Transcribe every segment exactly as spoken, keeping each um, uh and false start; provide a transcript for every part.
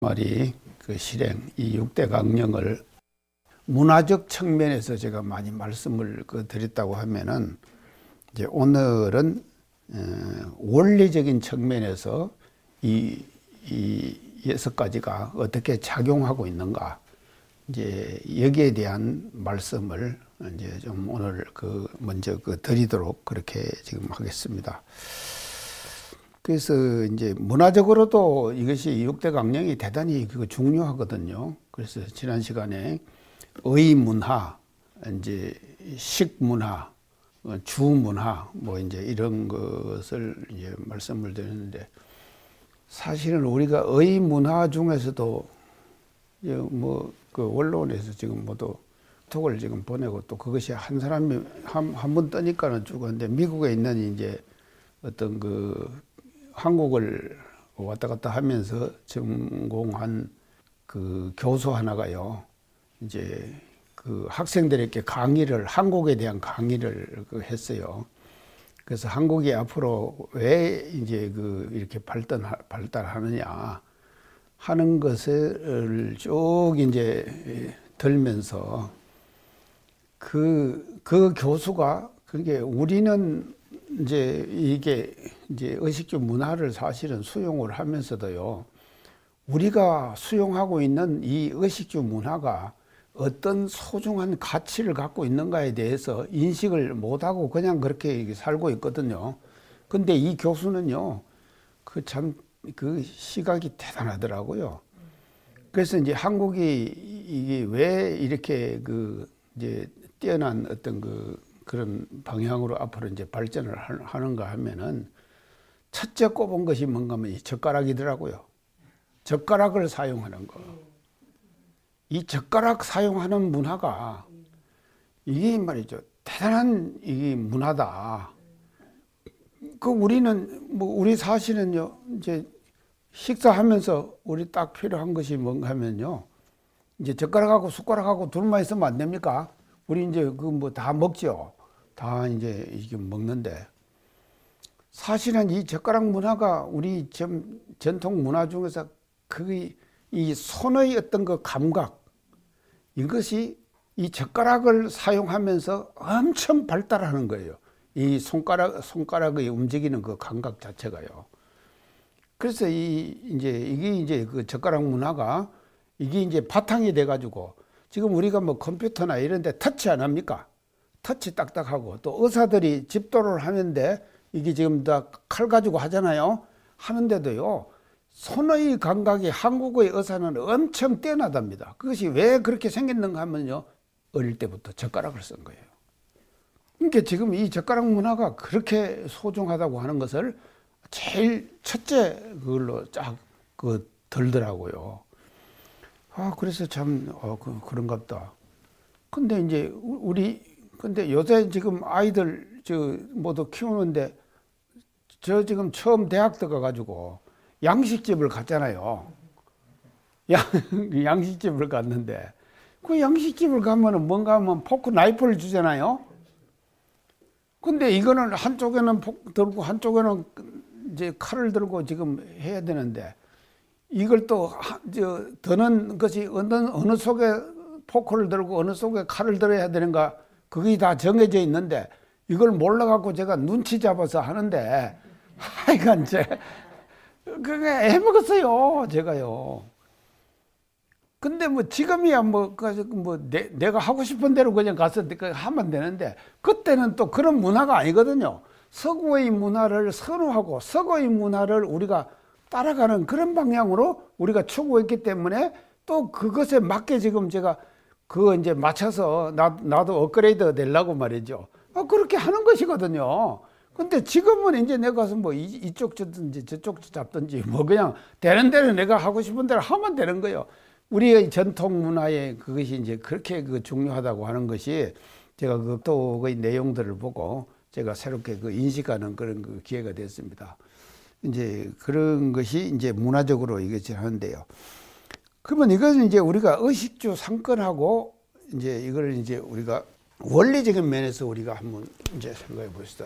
말이 그 실행, 이 육 대 강령을 문화적 측면에서 제가 많이 말씀을 그 드렸다고 하면은, 이제 오늘은 어, 원리적인 측면에서 이, 이 여섯 가지가 어떻게 작용하고 있는가, 이제 여기에 대한 말씀을 이제 좀 오늘 그 먼저 그 드리도록 그렇게 지금 하겠습니다. 그래서 이제 문화적으로도 이것이 육 대 강령이 대단히 그 중요하거든요. 그래서 지난 시간에 의문화, 이제 식문화, 주문화, 뭐 이제 이런 것을 이제 말씀을 드렸는데, 사실은 우리가 의문화 중에서도 뭐 그 언론에서 지금 모두 톡을 지금 보내고, 또 그것이 한 사람이 한 한 번 뜨니까는 쭉 하는데, 미국에 있는 이제 어떤 그 한국을 왔다 갔다 하면서 전공한 그 교수 하나가요, 이제 그 학생들에게 강의를, 한국에 대한 강의를 그 했어요. 그래서 한국이 앞으로 왜 이제 그 이렇게 발달, 발달하느냐 하는 것을 쭉 이제 들면서, 그, 그 교수가, 그게 우리는 이제 이게 이제 의식주 문화를 사실은 수용을 하면서도요, 우리가 수용하고 있는 이 의식주 문화가 어떤 소중한 가치를 갖고 있는가에 대해서 인식을 못하고 그냥 그렇게 살고 있거든요. 근데 이 교수는요, 그 참, 그 시각이 대단하더라고요. 그래서 이제 한국이 이게 왜 이렇게 그 이제 뛰어난 어떤 그 그런 방향으로 앞으로 이제 발전을 하는가 하면은, 첫째 꼽은 것이 뭔가 하면 이 젓가락이더라고요. 젓가락을 사용하는 거. 이 젓가락 사용하는 문화가, 이게 말이죠, 대단한 이 문화다. 그 우리는 뭐 우리 사실은요, 이제 식사하면서 우리 딱 필요한 것이 뭔가 하면요, 이제 젓가락하고 숟가락하고 둘만 있으면 안 됩니까? 우리 이제 그 뭐 다 먹죠. 다 이제 이게 먹는데, 사실은 이 젓가락 문화가 우리 전, 전통 문화 중에서 그 이 손의 어떤 그 감각, 이것이 이 젓가락을 사용하면서 엄청 발달하는 거예요. 이 손가락, 손가락의 움직이는 그 감각 자체가요. 그래서 이, 이제, 이게 이제 그 젓가락 문화가 이게 이제 바탕이 돼가지고, 지금 우리가 뭐 컴퓨터나 이런 데 터치 안 합니까? 터치 딱딱하고, 또 의사들이 집도를 하는데 이게 지금 다 칼 가지고 하잖아요. 하는데도요, 손의 감각이 한국의 의사는 엄청 뛰어나답니다. 그것이 왜 그렇게 생겼는가 하면요, 어릴 때부터 젓가락을 쓴 거예요. 그러니까 지금 이 젓가락 문화가 그렇게 소중하다고 하는 것을 제일 첫째 그걸로 쫙 그 들더라고요. 아, 그래서 참, 어, 그, 그런갑다. 근데 이제 우리, 근데 요새 지금 아이들 저 모두 키우는데, 저 지금 처음 대학 들어가가지고 양식집을 갔잖아요. 양, 양식집을 갔는데, 그 양식집을 가면은 뭔가 하면 포크 나이프를 주잖아요. 근데 이거는 한쪽에는 포크 들고 한쪽에는 이제 칼을 들고 지금 해야 되는데, 이걸 또 저 드는 것이 어느 어느 속에 포크를 들고 어느 속에 칼을 들어야 되는가, 그게 다 정해져 있는데, 이걸 몰라갖고 제가 눈치 잡아서 하는데, 하여간 제 그게 해먹었어요, 제가요. 근데 뭐 지금이야 뭐, 뭐 내, 내가 하고 싶은 대로 그냥 가서 하면 되는데, 그때는 또 그런 문화가 아니거든요. 서구의 문화를 선호하고 서구의 문화를 우리가 따라가는 그런 방향으로 우리가 추구했기 때문에, 또 그것에 맞게 지금 제가 그거 이제 맞춰서 나, 나도 업그레이드 되려고 말이죠. 아, 그렇게 하는 것이거든요. 근데 지금은 이제 내가 가서 뭐 이, 이쪽 잡든지 저쪽 잡든지 뭐 그냥 되는 대로 내가 하고 싶은 대로 하면 되는 거예요. 우리의 전통 문화에 그것이 이제 그렇게 그 중요하다고 하는 것이, 제가 그 독의 내용들을 보고 제가 새롭게 그 인식하는 그런 그 기회가 됐습니다. 이제 그런 것이 이제 문화적으로 이것이 하는데요. 그러면 이것은 이제 우리가 의식주 상권하고, 이제 이걸 이제 우리가 원리적인 면에서 우리가 한번 이제 생각해 봅시다.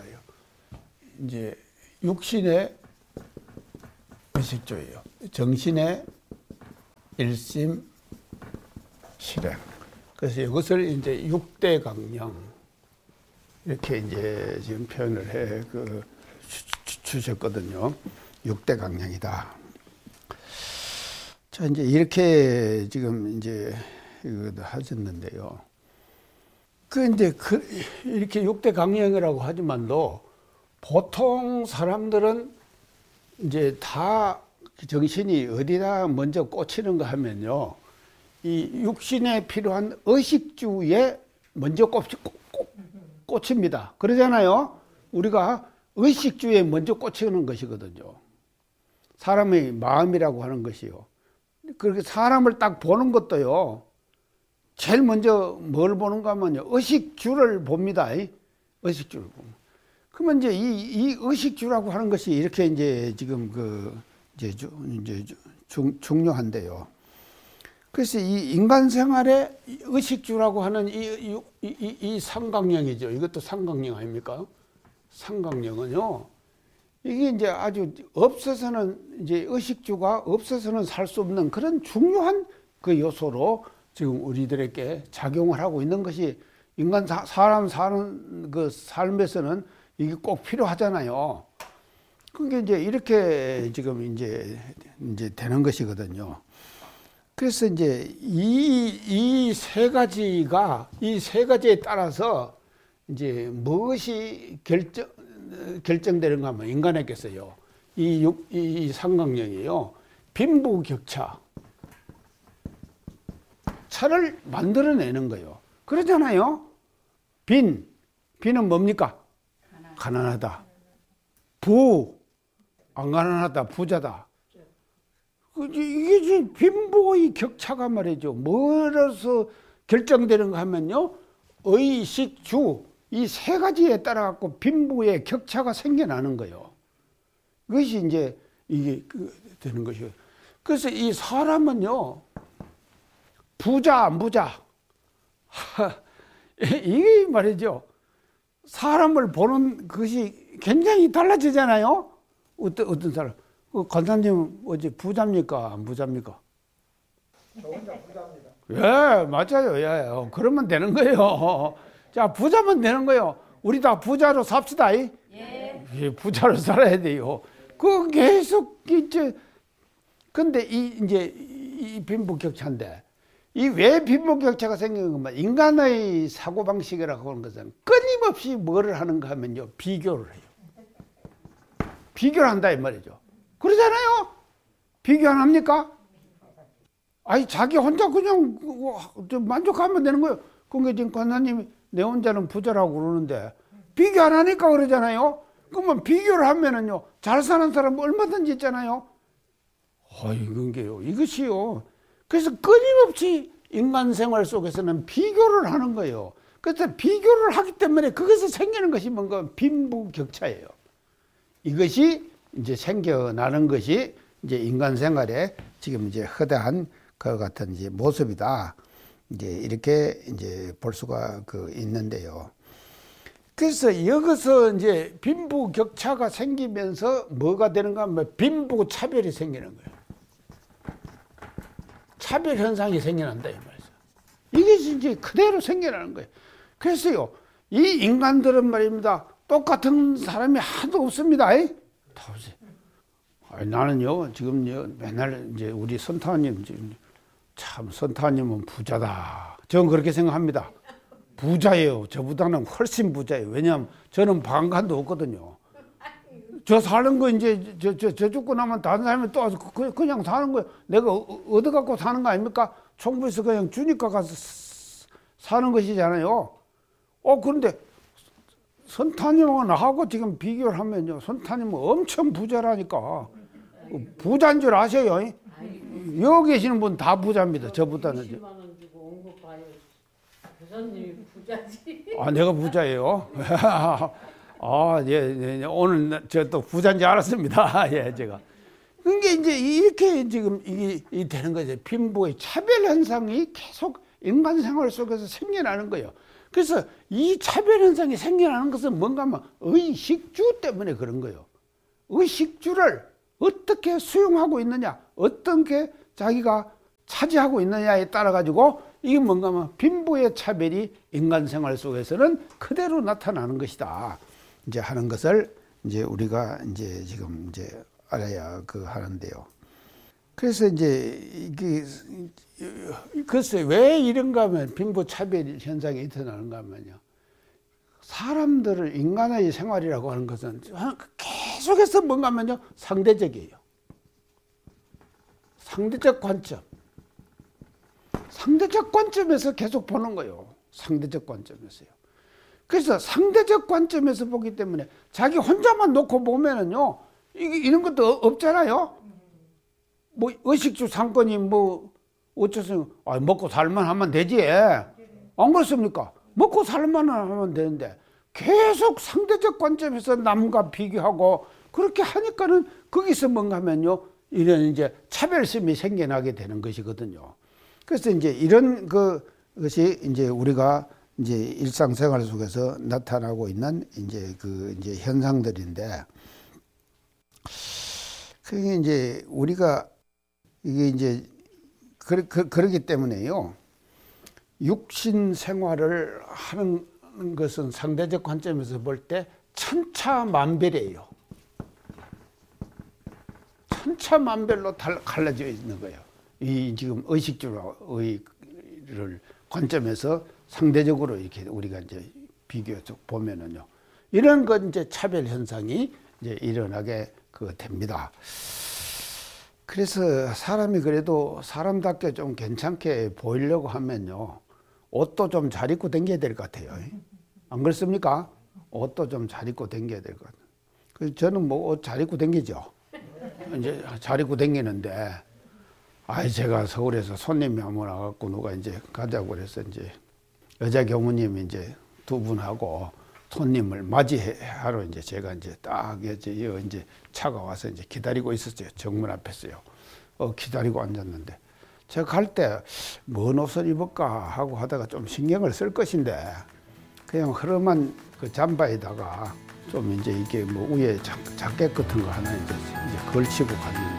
이제 육신의 의식주예요. 정신의 일심 실행. 그래서 이것을 이제 육 대 강령 이렇게 이제 지금 표현을 해 그 주셨거든요. 육 대 강령이다. 자, 이제 이렇게 지금 이제 이거 하셨는데요. 그 이제 그 이렇게 육 대 강령이라고 하지만도 보통 사람들은 이제 다 정신이 어디다 먼저 꽂히는가 하면요. 이 육신에 필요한 의식주에 먼저 꽂, 꽂, 꽂힙니다. 그러잖아요. 우리가 의식주에 먼저 꽂히는 것이거든요. 사람의 마음이라고 하는 것이요. 그렇게 사람을 딱 보는 것도요. 제일 먼저 뭘 보는가 하면요. 의식주를 봅니다. 의식주를 보면. 그러면 이제 이, 이 의식주라고 하는 것이 이렇게 이제 지금 그 이제, 주, 이제 중, 중요한데요. 그래서 이 인간 생활의 의식주라고 하는 이, 이, 이, 이 삼각령이죠. 이것도 삼각령 아닙니까? 삼각령은요. 이게 이제 아주 없어서는 이제 의식주가 없어서는 살 수 없는 그런 중요한 그 요소로 지금 우리들에게 작용을 하고 있는 것이 인간 사, 사람 사는 그 삶에서는 이게 꼭 필요하잖아요. 그게 이제 이렇게 지금 이제 이제 되는 것이거든요. 그래서 이제 이 이 세 가지가 이 세 가지에 따라서 이제 무엇이 결정 결정되는가 하면 인간에게서요. 이 육, 이 삼각령이요. 빈부격차. 차를 만들어내는 거예요. 그러잖아요. 빈. 빈은 뭡니까? 가난하다. 부. 안 가난하다. 부자다. 이게 지금 빈부의 격차가 말이죠. 뭐로서 결정되는가 하면요. 의식, 주. 이 세 가지에 따라 갖고 빈부의 격차가 생겨나는 거예요. 그것이 이제 이게 되는 것이에요. 그래서 이 사람은요. 부자, 안 부자. 이게 말이죠. 사람을 보는 것이 굉장히 달라지잖아요. 어떤, 어떤 사람. 그 관사님 어제 부자입니까? 안 부자입니까? 저 혼자 부자입니다. 예, 맞아요. 예, 그러면 되는 거예요. 자, 부자면 되는 거예요. 우리 다 부자로 삽시다. 예. 예, 부자로 살아야 돼요. 그 계속 이제 근데 이 이제 이 빈부격차인데 이 왜 빈부격차가 생기는 것만 인간의 사고 방식이라고 하는 것은 끊임없이 뭐를 하는가 하면요 비교를 해요. 비교를 한다 이 말이죠. 그러잖아요. 비교 안 합니까? 아니 자기 혼자 그냥 만족하면 되는 거예요. 그게 지금 관사님이 내 혼자는 부자라고 그러는데 비교 안 하니까 그러잖아요. 그러면 비교를 하면은요 잘 사는 사람은 얼마든지 있잖아요. 어이 그게요 이것이요. 그래서 끊임없이 인간 생활 속에서는 비교를 하는 거예요. 그래서 비교를 하기 때문에 그것에서 생기는 것이 뭔가 빈부격차예요. 이것이 이제 생겨나는 것이 이제 인간 생활에 지금 이제 허다한 그 같은 이제 모습이다. 이제 이렇게 이제 볼 수가 그 있는데요. 그래서 여기서 이제 빈부격차가 생기면서 뭐가 되는가 하면 빈부차별이 생기는 거예요. 차별 현상이 생겨난다 이 말이죠. 이게 이제 그대로 생겨나는 거예요. 그래서요, 이 인간들은 말입니다. 똑같은 사람이 하나도 없습니다. 다 없어요. 아니, 나는요, 지금요, 맨날 이제 우리 선타님, 참, 선타님은 부자다. 저는 그렇게 생각합니다. 부자예요. 저보다는 훨씬 부자예요. 왜냐하면 저는 방간도 없거든요. 저 사는 거 이제 저, 저, 저 죽고 나면 다른 사람이 또 와서 그, 그냥 사는 거예요. 내가 얻어갖고 사는 거 아닙니까? 정부에서 그냥 주니까 가서 사는 것이잖아요. 어, 그런데 선타님하고 나하고 지금 비교를 하면요. 선타님은 엄청 부자라니까. 부자인 줄 아셔요? 여기 계시는 분 다 부자입니다. 저보다는. 이십만 원 주고 온 거 봐요. 교사님이 부자지. 아, 내가 부자예요? 아, 예, 예, 오늘 저 또 부자인지 알았습니다. 예, 제가. 그게 이제 이렇게 지금 이게, 이게 되는 거죠. 빈부의 차별 현상이 계속 인간 생활 속에서 생겨나는 거예요. 그래서 이 차별 현상이 생겨나는 것은 뭔가 하면 의식주 때문에 그런 거예요. 의식주를 어떻게 수용하고 있느냐, 어떻게 자기가 차지하고 있느냐에 따라 가지고 이게 뭔가 하면 빈부의 차별이 인간 생활 속에서는 그대로 나타나는 것이다. 이제 하는 것을 이제 우리가 이제 지금 이제 알아야 그 하는데요. 그래서 이제 이게 글쎄 왜 이런가 하면 빈부 차별 현상이 일어나는가 하면요. 사람들을 인간의 생활이라고 하는 것은 계속해서 뭔가 하면요. 상대적이에요. 상대적 관점. 상대적 관점에서 계속 보는 거예요. 상대적 관점에서요. 그래서 상대적 관점에서 보기 때문에 자기 혼자만 놓고 보면은요. 이게 이런 것도 없잖아요. 뭐 의식주 상권이 뭐 어쩌서 아, 먹고 살만 하면 되지. 안 그렇습니까? 먹고 살만 하면 되는데 계속 상대적 관점에서 남과 비교하고 그렇게 하니까는 거기서 뭔가 하면요. 이런 이제 차별심이 생겨나게 되는 것이거든요. 그래서 이제 이런 그 것이 이제 우리가 이제 일상생활 속에서 나타나고 있는 이제 그 이제 현상들인데 그게 이제 우리가 이게 이제 그, 그, 그러기 때문에요. 육신 생활을 하는 것은 상대적 관점에서 볼 때 천차만별이에요. 천차만별로 달, 갈라져 있는 거예요. 이 지금 의식주의 를 관점에서 상대적으로 이렇게 우리가 이제 비교해서 보면은요. 이런 건 이제 차별 현상이 이제 일어나게 그 됩니다. 그래서 사람이 그래도 사람답게 좀 괜찮게 보이려고 하면요. 옷도 좀 잘 입고 다녀야 될 것 같아요. 안 그렇습니까? 옷도 좀 잘 입고 다녀야 될 것 같아요. 그래서 저는 뭐 옷 잘 입고 다니죠. 이제 잘 입고 다니는데, 아, 제가 서울에서 손님이 한 번 와갖고 누가 이제 가자고 그래서 이제 여자 경무님이 이제 두 분하고 손님을 맞이하러 이제 제가 이제 딱 이제 이제 차가 와서 이제 기다리고 있었어요. 정문 앞에서요. 어, 기다리고 앉았는데 제가 갈 때 뭔 옷을 입을까 하고 하다가 좀 신경을 쓸 것인데 그냥 흐름한 그 잠바에다가 좀 이제 이게 뭐 위에 자, 자켓 같은 거 하나 이제, 이제 걸치고 갔는데